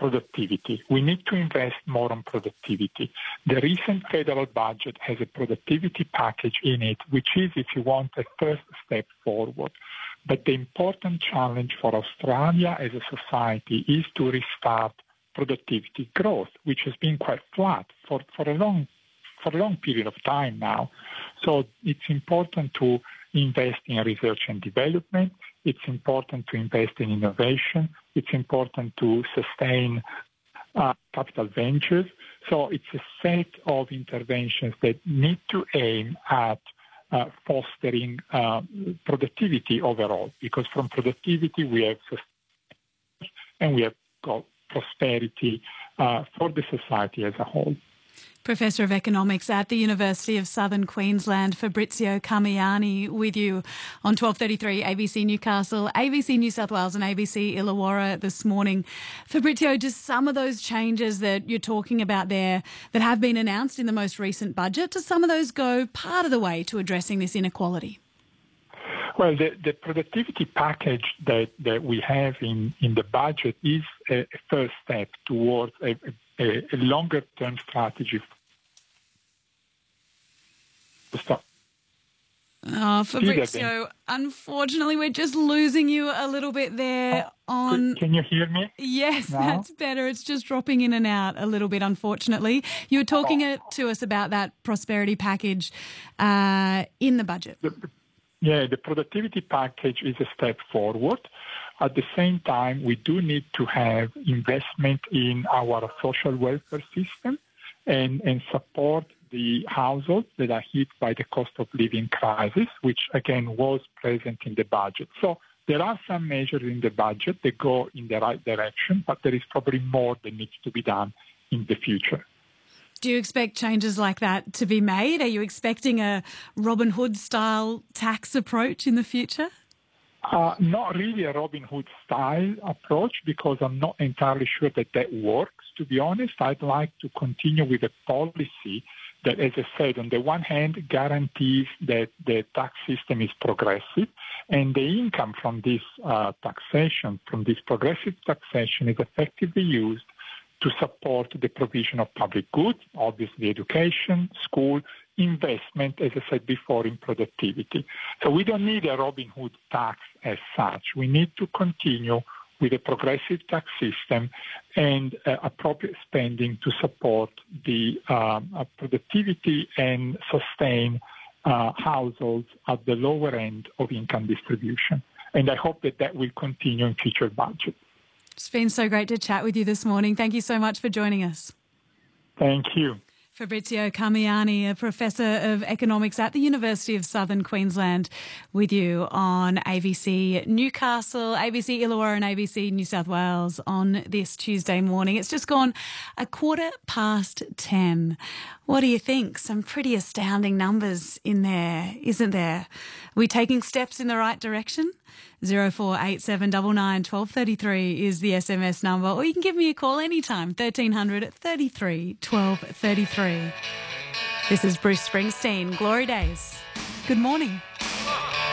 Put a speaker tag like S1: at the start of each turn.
S1: productivity. We need to invest more on productivity. The recent federal budget has a productivity package in it, which is, if you want, a first step forward. But the important challenge for Australia as a society is to restart productivity growth, which has been quite flat for a long period of time now. So it's important to invest in research and development. It's important to invest in innovation. It's important to sustain capital ventures. So it's a set of interventions that need to aim at fostering productivity overall, because from productivity we have sustainability and we have got prosperity for the society as a whole.
S2: Professor of Economics at the University of Southern Queensland, Fabrizio Carmiani, with you on 12:33 ABC Newcastle, ABC New South Wales and ABC Illawarra this morning. Fabrizio, just some of those changes that you're talking about there that have been announced in the most recent budget, do some of those go part of the way to addressing this inequality?
S1: Well, the productivity package that we have in the budget is a first step towards a longer-term strategy.
S2: Fabrizio, unfortunately, we're just losing you a little bit there on...
S1: Can you hear me?
S2: Yes,
S1: now?
S2: That's better. It's just dropping in and out a little bit, unfortunately. You were talking to us about that prosperity package in the budget.
S1: The productivity package is a step forward. At the same time, we do need to have investment in our social welfare system and support the households that are hit by the cost of living crisis, which, again, was present in the budget. So there are some measures in the budget that go in the right direction, but there is probably more that needs to be done in the future.
S2: Do you expect changes like that to be made? Are you expecting a Robin Hood-style tax approach in the future?
S1: Not really a Robin Hood-style approach, because I'm not entirely sure that works, to be honest. I'd like to continue with a policy that, as I said, on the one hand, guarantees that the tax system is progressive, and the income from this taxation, from this progressive taxation, is effectively used to support the provision of public goods, obviously education, school, investment, as I said before, in productivity. So we don't need a Robin Hood tax as such. We need to continue with a progressive tax system and appropriate spending to support the productivity and sustain households at the lower end of income distribution. And I hope that will continue in future budgets.
S2: It's been so great to chat with you this morning. Thank you so much for joining us.
S1: Thank you.
S2: Fabrizio Carmiani, a Professor of Economics at the University of Southern Queensland, with you on ABC Newcastle, ABC Illawarra and ABC New South Wales on this Tuesday morning. It's just gone 10:15. What do you think? Some pretty astounding numbers in there, isn't there? Are we taking steps in the right direction? 0487 99 1233 is the SMS number, or you can give me a call anytime, 1300 33 1233. This is Bruce Springsteen, Glory Days. Good morning.